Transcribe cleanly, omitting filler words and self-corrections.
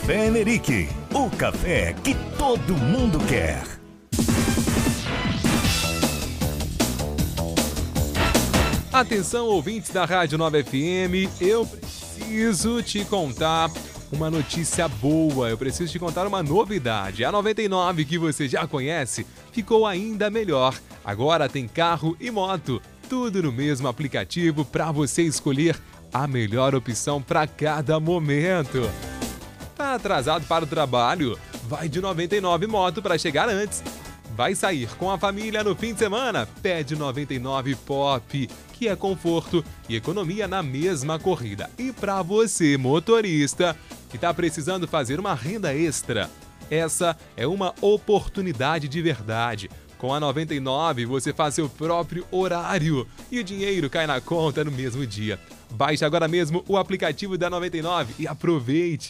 Café Nerique, o café que todo mundo quer. Atenção, ouvintes da Rádio Nova FM, eu preciso te contar uma notícia boa, eu preciso te contar uma novidade. A 99, que você já conhece, ficou ainda melhor. Agora tem carro e moto, tudo no mesmo aplicativo para você escolher a melhor opção para cada momento. Tá atrasado para o trabalho? Vai de 99 Moto para chegar antes. Vai sair com a família no fim de semana? Pede 99 Pop, que é conforto e economia na mesma corrida. E para você, motorista, que está precisando fazer uma renda extra, essa é uma oportunidade de verdade. Com a 99, você faz seu próprio horário e o dinheiro cai na conta no mesmo dia. Baixe agora mesmo o aplicativo da 99 e aproveite!